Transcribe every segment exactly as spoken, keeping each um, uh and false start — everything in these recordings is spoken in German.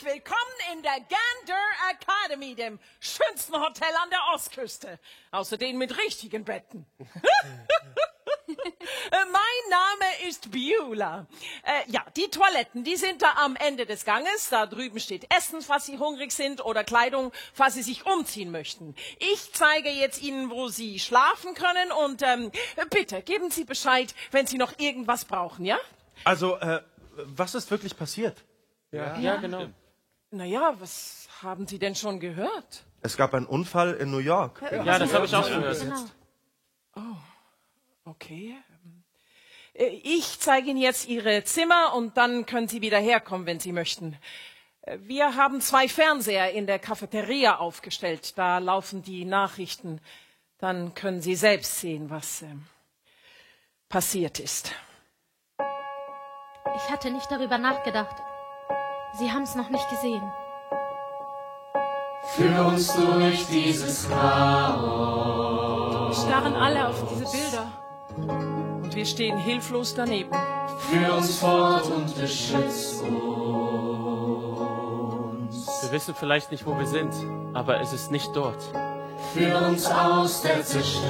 willkommen in der Gander Academy, dem schönsten Hotel an der Ostküste. Außerdem mit richtigen Betten. Mein Name ist Beulah. Äh, ja, die Toiletten, die sind da am Ende des Ganges. Da drüben steht Essen, falls Sie hungrig sind, oder Kleidung, falls Sie sich umziehen möchten. Ich zeige jetzt Ihnen, wo Sie schlafen können. Und ähm, bitte, geben Sie Bescheid, wenn Sie noch irgendwas brauchen, ja? Also, äh, was ist wirklich passiert? Ja, Ja. ja, genau. Naja, was haben Sie denn schon gehört? Es gab einen Unfall in New York. Ja, das habe ich auch schon gehört. Genau. Okay. Äh, Ich zeige Ihnen jetzt Ihre Zimmer und dann können Sie wieder herkommen, wenn Sie möchten. Äh, Wir haben zwei Fernseher in der Cafeteria aufgestellt. Da laufen die Nachrichten. Dann können Sie selbst sehen, was äh, passiert ist. Ich hatte nicht darüber nachgedacht. Sie haben es noch nicht gesehen. Führ uns durch dieses Chaos. Wir starren alle auf diese Bilder. Und wir stehen hilflos daneben. Führ uns fort und beschütz uns. Wir wissen vielleicht nicht, wo wir sind, aber es ist nicht dort. Führ uns aus der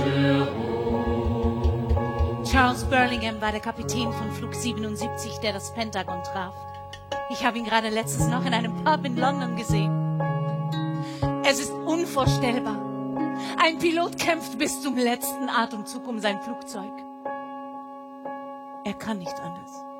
Zerstörung. Charles Burlingham war der Kapitän von Flug siebenundsiebzig, der das Pentagon traf. Ich habe ihn gerade letztens noch in einem Pub in London gesehen. Es ist unvorstellbar. Ein Pilot kämpft bis zum letzten Atemzug um sein Flugzeug. Er kann nicht anders.